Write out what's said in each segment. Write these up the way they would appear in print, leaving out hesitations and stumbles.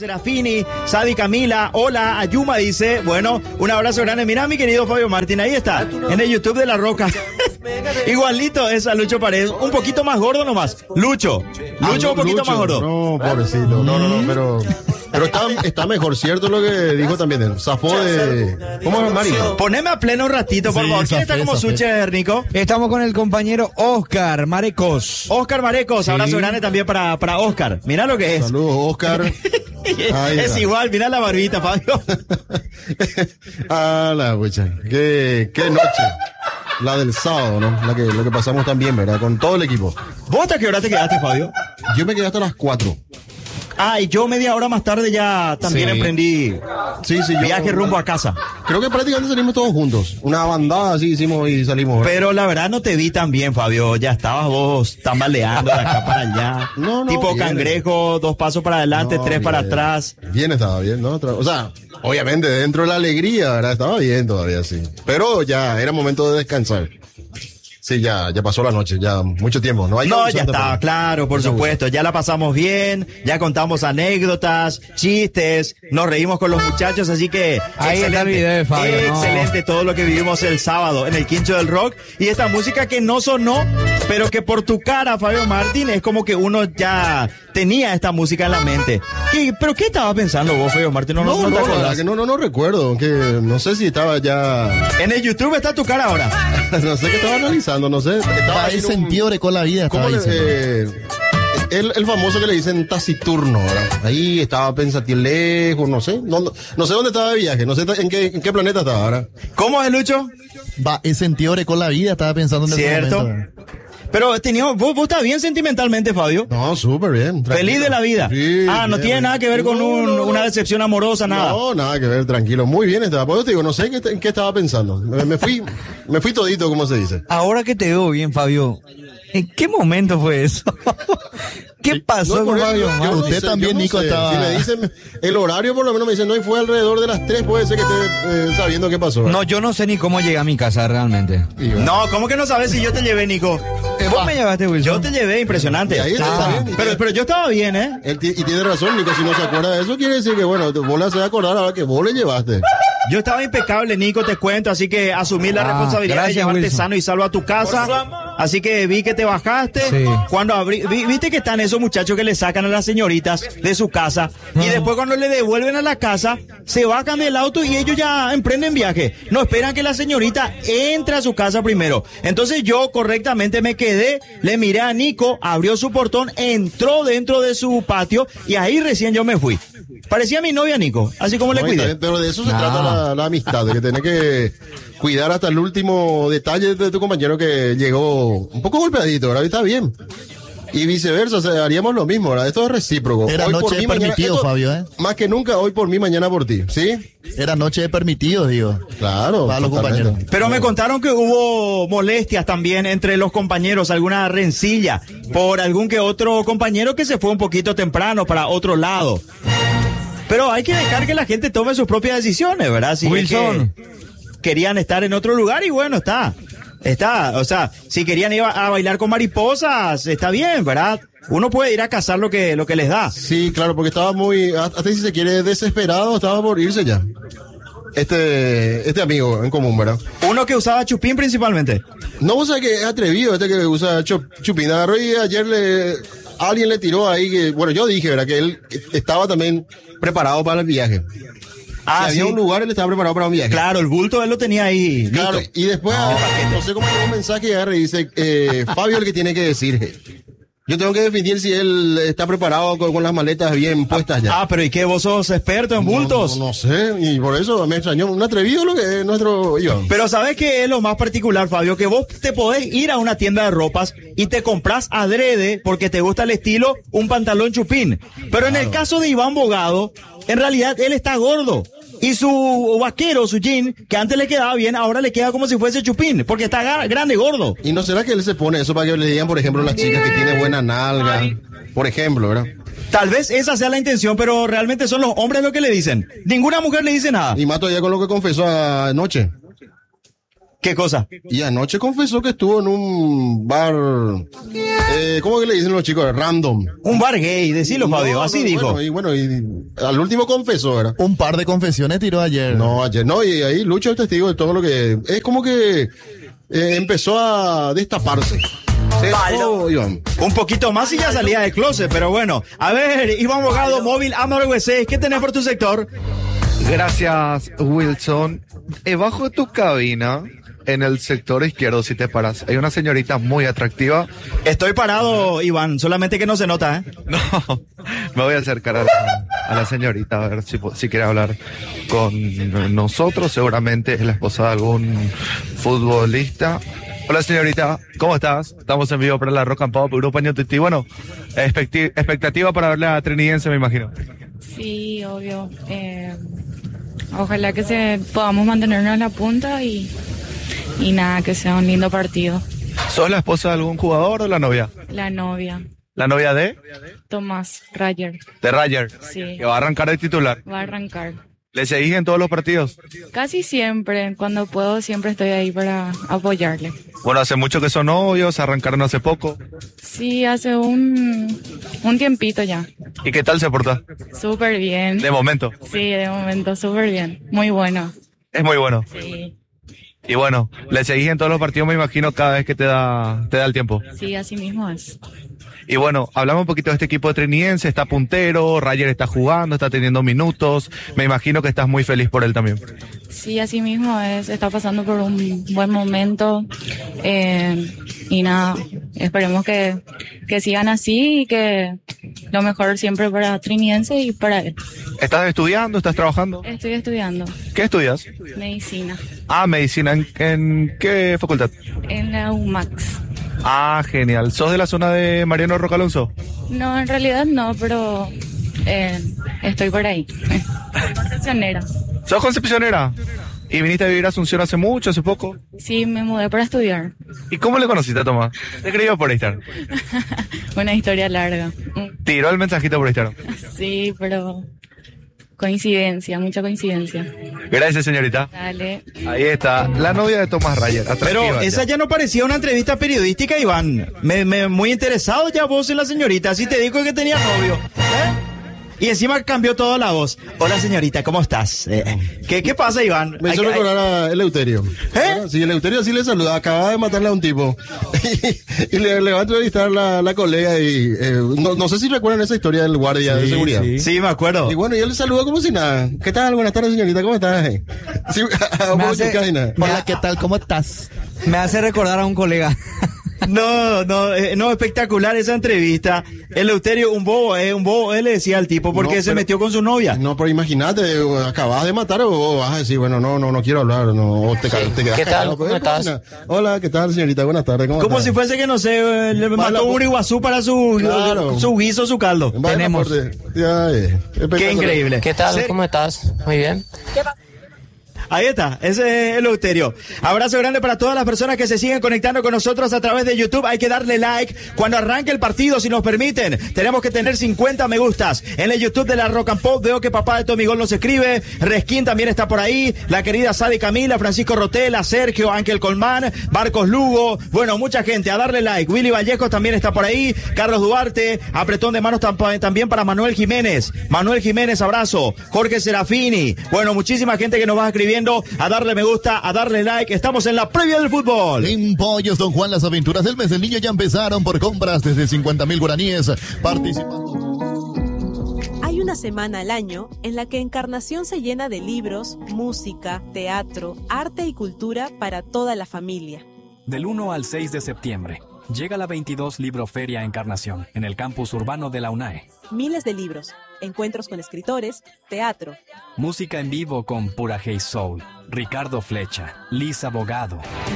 Serafini, Sadi Camila, hola, Ayuma dice, bueno, un abrazo grande. Mira, mi querido Fabio Martín, ahí está, en el YouTube de La Roca. Igualito es a Lucho Paredes, un poquito más gordo nomás. Lucho un poquito más gordo. No, pobrecito, no, pero está mejor, ¿cierto? Lo que dijo también él. Zafó de... ¿Cómo es, Mario? Poneme a pleno un ratito, por favor. ¿Quién está como Sucher, Nico? Estamos con el compañero Oscar Marecos. Oscar Marecos, Sí. abrazo grande también para Oscar. Mirá lo que es. Saludos, Oscar. Es igual, mirá la barbita, Fabio. La pucha. Qué noche. La del sábado, ¿no? Lo que pasamos también, ¿verdad? Con todo el equipo. ¿Vos hasta qué hora te quedaste, Fabio? Yo me quedé hasta las 4. Y yo media hora más tarde ya también Sí. emprendí Sí, viaje rumbo a casa. Creo que prácticamente salimos todos juntos. Una bandada así hicimos y salimos, ¿verdad? Pero la verdad no te vi tan bien, Fabio. Ya estabas vos tambaleando de acá para allá. No, tipo bien. cangrejo, 2 pasos para adelante, No, 3 para bien. atrás. Bien, estaba bien, ¿no? O sea, obviamente dentro de la alegría, ¿verdad? Estaba bien todavía, sí. Pero ya era momento de descansar. Sí, ya pasó la noche, ya mucho tiempo. No, hay que No, abusar ya está, tampoco. claro, por Hay que supuesto. Ya la pasamos bien, ya contamos anécdotas, chistes, nos reímos con los muchachos, así que Ahí está el video de Fabio, ¿no? excelente todo lo que vivimos el sábado en el Quincho del Rock y esta música que no sonó, pero que por tu cara, Fabio Martín, es como que uno ya tenía esta música en la mente. ¿Pero qué estaba pensando vos, Fabio Martín? No te la acordás. verdad que no recuerdo, que no sé si estaba ya, En el YouTube está tu cara ahora. no sé qué estaba analizando, no sé. Estaba Hay en un- sentido de con la vida. ¿Cómo Estaba diciendo. el famoso que le dicen taciturno, ¿verdad? Ahí estaba pensativo lejos, no sé dónde estaba de viaje, no sé en qué planeta estaba, ¿verdad? ¿Cómo es, Lucho? Es sentido de con la vida. Estaba pensando en ese Cierto. momento. Pero vos estás bien sentimentalmente, Fabio. No, súper bien. tranquilo. Feliz de la vida. Sí, no bien, tiene nada que ver con No. una decepción amorosa, nada. No, nada que ver, tranquilo. Muy bien estaba. Por eso te digo, no sé en qué estaba pensando. Me fui todito, como se dice. Ahora que te veo bien, Fabio, ¿en qué momento fue eso? ¿Qué pasó No, por con eso, Fabio yo Martín? no Usted sé, también, yo no Nico, sé. estaba- Si me dicen el horario, por lo menos me dicen, no, y fue alrededor de las 3, puede ser que esté sabiendo qué pasó. No, yo no sé ni cómo llegué a mi casa realmente. Y bueno. No, ¿cómo que no sabes si yo te llevé, Nico? ¿Vos me llevaste, Wilson? Yo te llevé, impresionante. Y ahí está bien. Pero yo estaba bien, ¿eh? Y tiene razón, Nico, si no se acuerda de eso, quiere decir que, bueno, vos le haces acordar ahora que vos le llevaste. Yo estaba impecable, Nico, te cuento, así que asumí la responsabilidad de gracias, llevarte Wilson. sano y salvo a tu casa. Así que vi que te bajaste. Sí. Cuando viste que están esos muchachos que le sacan a las señoritas de su casa y después cuando le devuelven a la casa, se bajan del auto y ellos ya emprenden viaje. No esperan que la señorita entre a su casa primero. Entonces yo correctamente me quedé, le miré a Nico, abrió su portón, entró dentro de su patio y ahí recién yo me fui. Parecía mi novia, Nico, así como le No, y está cuidé. bien, pero de eso se trata la amistad, de que tenés que cuidar hasta el último detalle de tu compañero que llegó un poco golpeadito, ¿verdad? Y está bien. Y viceversa, o sea, haríamos lo mismo, ¿verdad? Esto es recíproco. Era Hoy noche por de mí, mañana- permitido, esto, Fabio, ¿eh? Más que nunca, hoy por mí, mañana por ti, ¿sí? Era noche de permitidos, digo. Claro. Para los totalmente. compañeros. Pero me contaron que hubo molestias también entre los compañeros, alguna rencilla por algún que otro compañero que se fue un poquito temprano para otro lado. Pero hay que dejar que la gente tome sus propias decisiones, ¿verdad? Si es Wilson. que querían estar en otro lugar y bueno, está, o sea, si querían ir a bailar con mariposas, está bien, ¿verdad? Uno puede ir a cazar lo que les da. Sí, claro, porque estaba muy, hasta si se quiere, desesperado, estaba por irse ya. Este amigo en común, ¿verdad? Uno que usaba chupín principalmente. No, vos sabés que es atrevido que usa chupín. Agarró y ayer alguien le tiró ahí que, bueno, yo dije, ¿verdad? Que él estaba también preparado para el viaje. Si había un lugar, él estaba preparado para un viaje. Claro, el bulto él lo tenía ahí. Claro, listo. y después, no sé cómo llegó un mensaje y agarra y dice, Fabio el que tiene que decir. Yo tengo que definir si él está preparado con las maletas bien puestas ya. Pero ¿y qué? ¿Vos sos experto en bultos? No sé, y por eso me extrañó. Un atrevido lo que es nuestro Iván. Pero ¿sabes qué es lo más particular, Fabio? Que vos te podés ir a una tienda de ropas y te compras adrede, porque te gusta el estilo, un pantalón chupín. Pero en el caso de Iván Bogado, en realidad él está gordo. Y su vaquero, su jean, que antes le quedaba bien, ahora le queda como si fuese chupín, porque está grande, gordo. ¿Y no será que él se pone eso para que le digan, por ejemplo, las chicas que tiene buena nalga? Por ejemplo, ¿verdad? Tal vez esa sea la intención, pero realmente son los hombres los que le dicen. Ninguna mujer le dice nada. Y más todavía con lo que confesó anoche. ¿Qué cosa? Y anoche confesó que estuvo en un bar, ¿cómo que le dicen los chicos? Random. Un bar gay, decilo, Fabio, No, así no, dijo. Bueno, y al último confesó, ¿verdad? Un par de confesiones tiró ayer. No, ayer no, y ahí Lucho es testigo de todo lo que... Es como que empezó a destaparse. Iván. Un poquito más y ya salía del closet, pero bueno. A ver, Iván Bogado, móvil Amor UC, ¿qué tenés por tu sector? Gracias, Wilson. Bajo tu cabina, en el sector izquierdo, si te paras, hay una señorita muy atractiva. Estoy parado, Iván, solamente que no se nota, ¿eh? No, me voy a acercar a la señorita a ver si quiere hablar con nosotros. Seguramente es la esposa de algún futbolista. Hola, señorita, ¿cómo estás? Estamos en vivo para la Rock and Pop, Grupo Año Titi. Bueno, expectativa para verla a Trinidense, me imagino. Sí, obvio. Ojalá que podamos mantenernos en la punta y nada, que sea un lindo partido. ¿Sos la esposa de algún jugador o la novia? La novia, ¿La novia de? Tomás Rayer, De Rayer. sí, Que va a arrancar de titular. va a arrancar. ¿Le seguís en todos los partidos? Casi siempre, cuando puedo, siempre estoy ahí para apoyarle. Bueno, hace mucho que son novios, arrancaron hace poco. Sí, hace un tiempito ya. ¿Y qué tal se porta? Súper bien. De momento. Sí, de momento, súper bien. Muy bueno. Es muy bueno. Sí, Y bueno, le seguís en todos los partidos, me imagino, cada vez que te da el tiempo. sí, así mismo es. Y bueno, hablamos un poquito de este equipo de Trinidense, está puntero, Rayer está jugando, está teniendo minutos. Me imagino que estás muy feliz por él también. Sí, así mismo es, está pasando por un buen momento y nada, esperemos que sigan así y que lo mejor siempre para Trinidense y para él. ¿Estás estudiando? ¿Estás trabajando? Estoy estudiando ¿Qué estudias? medicina Ah, medicina. ¿En qué facultad? en la UMAX. Ah, genial. ¿Sos de la zona de Mariano Roca Alonso? No, en realidad no, pero estoy por ahí. Concepcionera. ¿Sos concepcionera? ¿Y viniste a vivir a Asunción hace mucho, hace poco? Sí, me mudé para estudiar. ¿Y cómo le conociste a Tomás? Te escribió por Instagram. Una historia larga. Tiró el mensajito por Instagram. Sí, pero coincidencia, mucha coincidencia. Gracias, señorita. Dale. Ahí está, la novia de Tomás Rayer. Pero esa ya no parecía una entrevista periodística, Iván. Muy interesado ya vos en la señorita, así te digo que tenía novio. Y encima cambió toda la voz. Hola, señorita, ¿cómo estás? ¿Qué pasa, Iván? Me hizo recordar a Eleuterio. Sí, Eleuterio sí le saluda. Acaba de matarle a un tipo. y le va a entrevistar la colega y no sé si recuerdan esa historia del guardia de seguridad. Sí, me acuerdo. Y bueno, y él le saluda como si nada. ¿Qué tal? Buenas tardes, señorita. ¿Cómo estás? Sí, Hola, ¿qué tal? ¿Cómo estás? Me hace recordar a un colega. No, espectacular esa entrevista. Eleuterio, un bobo, él le decía al tipo, porque se metió con su novia. No, pero imagínate, acabas de matar o vas a decir, bueno, no quiero hablar, o te quedas ¿Qué tal? callado. ¿Cómo estás? Hola, ¿qué tal, señorita? Buenas tardes, ¿cómo Como estás? si fuese que, no sé, le mató un Iguazú para su guiso, su caldo. Vaya, Tenemos. Qué increíble. ¿Qué tal? ¿Cómo estás? Muy bien. Ahí está, ese es Eleuterio. Abrazo grande para todas las personas que se siguen conectando con nosotros a través de YouTube. Hay que darle like cuando arranque el partido, si nos permiten. Tenemos que tener 50 me gustas. En el YouTube de la Rock and Pop veo que papá de Tommy Gol nos escribe. Reskin también está por ahí. La querida Sadi Camila, Francisco Rotela, Sergio, Ángel Colmán, Marcos Lugo. Bueno, mucha gente, a darle like. Willy Vallejos también está por ahí. Carlos Duarte, apretón de manos también para Manuel Jiménez. Manuel Jiménez, abrazo. Jorge Serafini. Bueno, muchísima gente que nos va escribiendo. A darle me gusta, a darle like. Estamos en la previa del fútbol. En Pollos Don Juan, las aventuras del mes del niño ya empezaron por compras desde 50,000 guaraníes. Participando. Hay una semana al año en la que Encarnación se llena de libros, música, teatro, arte y cultura para toda la familia. Del 1 al 6 de septiembre, llega la 22 Libroferia Encarnación en el campus urbano de la UNAE. Miles de libros, encuentros con escritores, teatro. Música en vivo con Pura Hey Soul, Ricardo Flecha, Liz Abogado.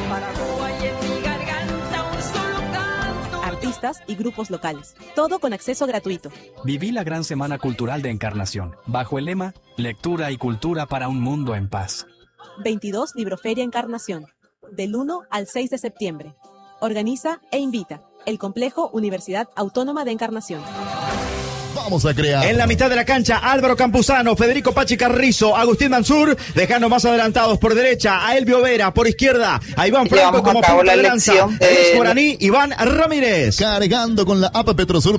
Artistas y grupos locales. Todo con acceso gratuito. Viví la gran semana cultural de Encarnación, bajo el lema Lectura y Cultura para un Mundo en Paz. 22 Libroferia Encarnación. Del 1 al 6 de septiembre. Organiza e invita el Complejo Universidad Autónoma de Encarnación. vamos a crear. En la mitad de la cancha, Álvaro Campuzano, Federico Pachi Carrizo, Agustín Mansur, dejando más adelantados por derecha a Elvio Vera, por izquierda a Iván Franco como punta de lanza, el ex guaraní Iván Ramírez. Cargando con la app Petrosur